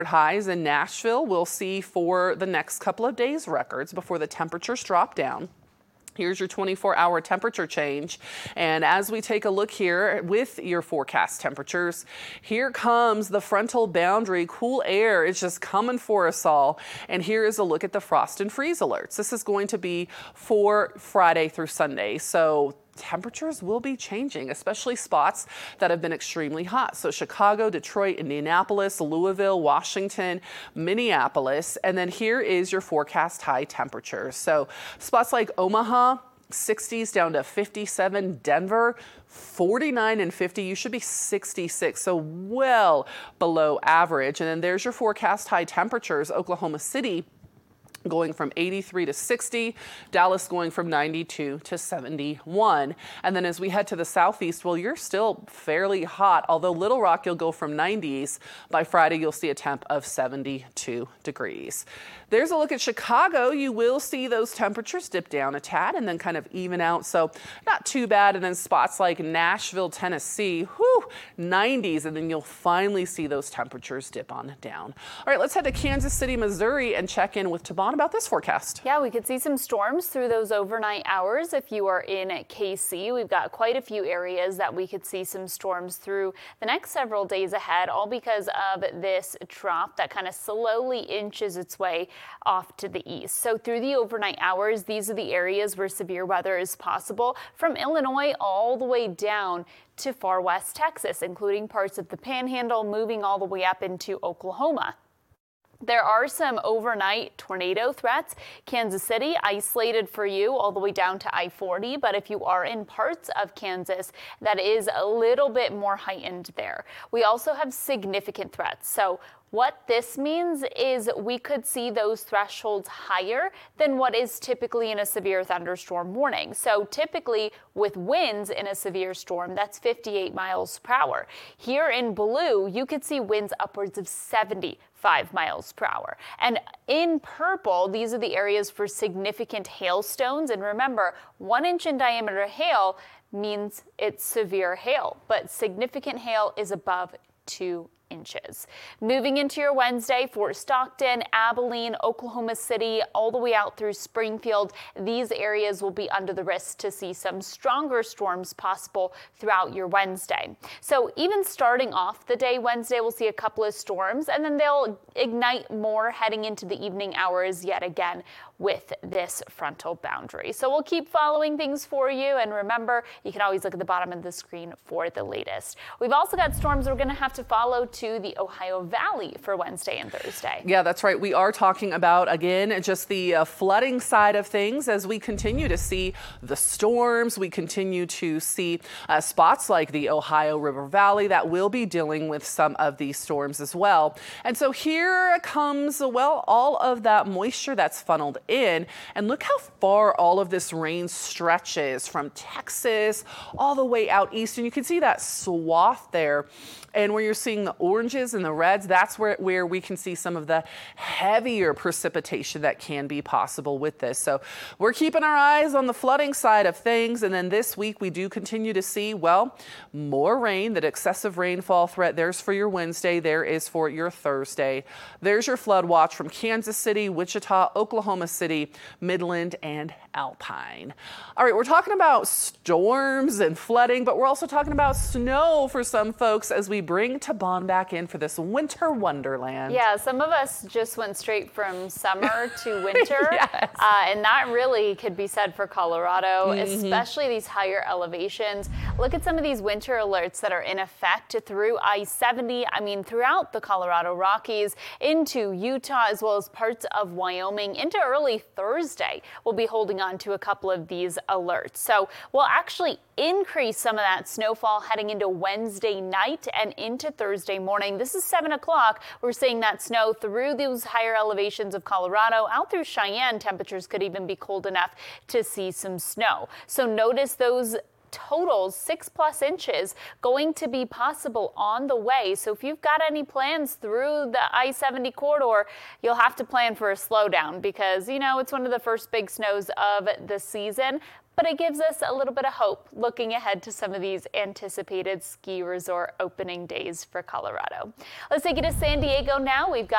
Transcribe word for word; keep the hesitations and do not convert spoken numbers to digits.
Highs in Nashville we'll see for the next couple of days records before the temperatures drop down. Here's your twenty-four hour temperature change. And as we take a look here with your forecast temperatures, here comes the frontal boundary. Cool air is just coming for us all. And here is a look at the frost and freeze alerts. This is going to be for Friday through Sunday. So temperatures will be changing, especially spots that have been extremely hot. So Chicago, Detroit, Indianapolis, Louisville, Washington, Minneapolis, and then here is your forecast high temperatures. So spots like Omaha, sixties down to fifty-seven, Denver, forty-nine and fifty. You should be sixty-six, so well below average. And then there's your forecast high temperatures. Oklahoma City going from eighty-three to sixty, Dallas going from ninety-two to seventy-one. And then as we head to the southeast, well, you're still fairly hot, although Little Rock, you'll go from nineties. By Friday, you'll see a temp of seventy-two degrees. There's a look at Chicago. You will see those temperatures dip down a tad and then kind of even out, so not too bad. And then spots like Nashville, Tennessee, whew, nineties, and then you'll finally see those temperatures dip on down. All right, let's head to Kansas City, Missouri, and check in with Tabon about this forecast. Yeah, we could see some storms through those overnight hours. If you are in K C, we've got quite a few areas that we could see some storms through the next several days ahead, all because of this trough that kind of slowly inches its way off to the east. So through the overnight hours, these are the areas where severe weather is possible, from Illinois all the way down to far west Texas, including parts of the Panhandle, moving all the way up into Oklahoma. There are some overnight tornado threats. Kansas City isolated for you all the way down to I forty, but if you are in parts of Kansas, that is a little bit more heightened there. We also have significant threats. So what this means is we could see those thresholds higher than what is typically in a severe thunderstorm warning. So typically with winds in a severe storm, that's fifty-eight miles per hour. Here in blue, you could see winds upwards of seventy-five miles per hour. And in purple, these are the areas for significant hailstones. And remember, one inch in diameter hail means it's severe hail, but significant hail is above two inches. Moving into your Wednesday for Stockton, Abilene, Oklahoma City, all the way out through Springfield, these areas will be under the risk to see some stronger storms possible throughout your Wednesday. So even starting off the day Wednesday, we'll see a couple of storms, and then they'll ignite more heading into the evening hours yet again with this frontal boundary. So we'll keep following things for you, and remember, you can always look at the bottom of the screen for the latest. We've also got storms we're going to have to follow to the Ohio Valley for Wednesday and Thursday. Yeah, that's right. We are talking about, again, just the uh, flooding side of things as we continue to see the storms. We continue to see uh, spots like the Ohio River Valley that will be dealing with some of these storms as well. And so here comes, well, all of that moisture that's funneled in. And look how far all of this rain stretches from Texas all the way out east. And you can see that swath there. And where you're seeing the oranges and the reds, that's where, where we can see some of the heavier precipitation that can be possible with this. So we're keeping our eyes on the flooding side of things. And then this week we do continue to see, well, more rain. That excessive rainfall threat, there's for your Wednesday, there is for your Thursday. There's your flood watch from Kansas City, Wichita, Oklahoma City, Midland, and Alpine. All right, we're talking about storms and flooding, but we're also talking about snow for some folks as we bring Tabon back in for this winter wonderland. Yeah, some of us just went straight from summer to winter. Yes. uh, and that really could be said for Colorado, Mm-hmm. especially these higher elevations. Look at some of these winter alerts that are in effect through I seventy. I mean, throughout the Colorado Rockies, into Utah, as well as parts of Wyoming, into early Thursday. We'll be holding on to a couple of these alerts. So we'll actually increase some of that snowfall heading into Wednesday night and into Thursday morning. This is seven o'clock. We're seeing that snow through those higher elevations of Colorado. Out through Cheyenne, temperatures could even be cold enough to see some snow. So notice those totals, six plus inches, going to be possible on the way. So if you've got any plans through the I seventy corridor, you'll have to plan for a slowdown because, you know, it's one of the first big snows of the season. But it gives us a little bit of hope looking ahead to some of these anticipated ski resort opening days for Colorado. Let's take it to San Diego now. We've got